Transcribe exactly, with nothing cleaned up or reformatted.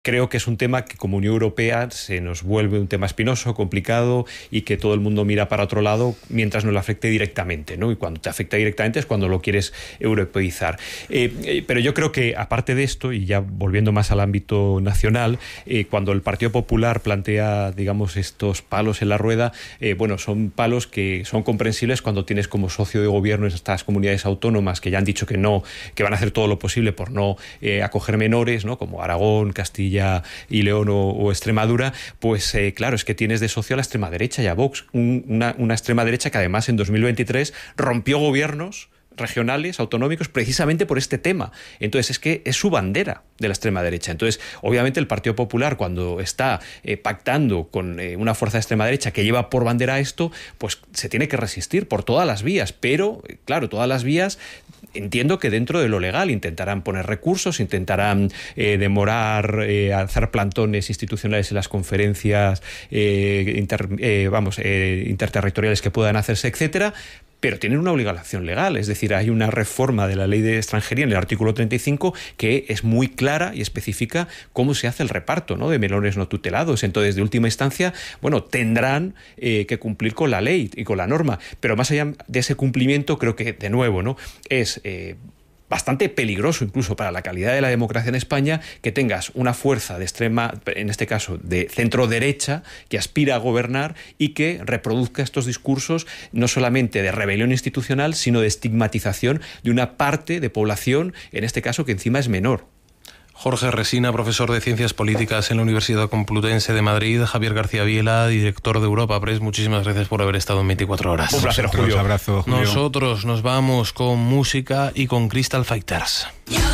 Creo que es un tema que como Unión Europea se nos vuelve un tema espinoso, complicado y que todo el mundo mira para otro lado mientras no le afecte directamente, ¿no? Y cuando te afecta directamente es cuando lo quieres europeizar. Eh, eh, pero yo creo que aparte de esto, y ya volviendo más al ámbito nacional, eh, cuando el Partido Popular plantea, digamos, estos palos en la rueda, eh, bueno, son palos que son comprensibles cuando tienes como socio de gobierno estas comunidades autónomas que ya han dicho que no, que van a hacer todo lo posible por no eh, acoger menores, ¿no? Como Aragón, Castilla y León o, o Extremadura, pues eh, claro, es que tienes de socio a la extrema derecha y a Vox, un, una, una extrema derecha que además en dos mil veintitrés rompió gobiernos regionales, autonómicos, precisamente por este tema. Entonces es que es su bandera de la extrema derecha. Entonces, obviamente el Partido Popular, cuando está eh, pactando con eh, una fuerza de extrema derecha que lleva por bandera esto, pues se tiene que resistir por todas las vías, pero claro, todas las vías entiendo que dentro de lo legal intentarán poner recursos, intentarán eh, demorar, eh, hacer plantones institucionales en las conferencias eh, inter, eh, vamos, eh, interterritoriales que puedan hacerse, etcétera, pero tienen una obligación legal, es decir, hay una reforma de la ley de extranjería en el artículo treinta y cinco que es muy clara y especifica cómo se hace el reparto, ¿no?, de menores no tutelados. Entonces, de última instancia, bueno, tendrán eh, que cumplir con la ley y con la norma, pero más allá de ese cumplimiento, creo que, de nuevo, ¿no?, es Eh, bastante peligroso incluso para la calidad de la democracia en España que tengas una fuerza de extrema, en este caso de centro derecha, que aspira a gobernar y que reproduzca estos discursos no solamente de rebelión institucional, sino de estigmatización de una parte de población, en este caso que encima es menor. Jorge Resina, profesor de Ciencias Políticas en la Universidad Complutense de Madrid. Javier García Viela, director de Europa Press. Muchísimas gracias por haber estado en veinticuatro horas. Un placer, Julio. Un abrazo, Julio. Nosotros nos vamos con música y con Crystal Fighters.